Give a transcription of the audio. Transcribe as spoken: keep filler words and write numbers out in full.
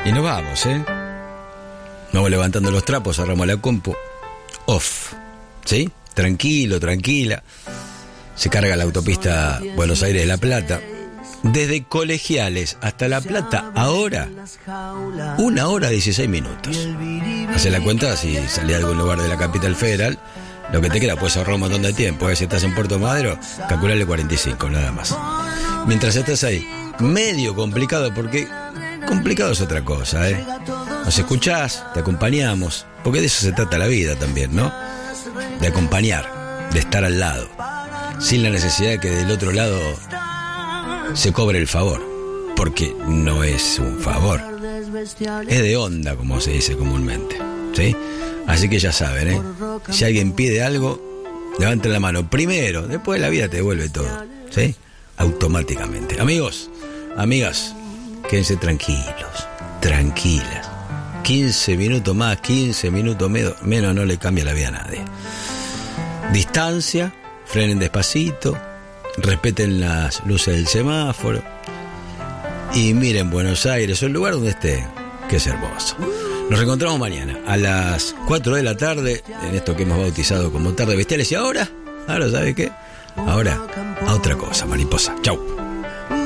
Y nos vamos, ¿eh? Vamos levantando los trapos, cerramos la compu. Off. ¿Sí? Tranquilo, tranquila. Se carga la autopista Buenos Aires-La Plata. Desde Colegiales hasta La Plata, ahora, una hora dieciséis minutos. Hace la cuenta, si salís de algún lugar de la capital federal, lo que te queda, puedes ahorrar un montón de tiempo. ¿eh? Si estás en Puerto Madero, calculale cuarenta y cinco, nada más. Mientras estás ahí, medio complicado, porque complicado es otra cosa, ¿eh? Nos escuchás, te acompañamos, porque de eso se trata la vida también, ¿no? De acompañar, de estar al lado, sin la necesidad de que del otro lado se cobre el favor, porque no es un favor, es de onda, como se dice comúnmente, ¿sí? Así que ya saben, ¿eh? Si alguien pide algo, levanten la mano primero, después la vida te devuelve todo, ¿sí? Automáticamente. Amigos, amigas, quédense tranquilos, tranquilas. quince minutos más, quince minutos menos, menos no le cambia la vida a nadie. Distancia, frenen despacito, respeten las luces del semáforo y miren Buenos Aires o el lugar donde esté, que es hermoso. Nos reencontramos mañana a las cuatro de la tarde en esto que hemos bautizado como Tarde Bestiales. Y ahora, ahora ¿sabe qué? Ahora a otra cosa, mariposa. Chau.